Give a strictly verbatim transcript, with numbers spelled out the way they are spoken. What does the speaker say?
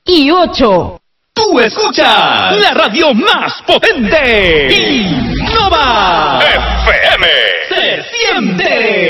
y ocho. Tú escuchas la radio más potente. Innova F M. Se siente.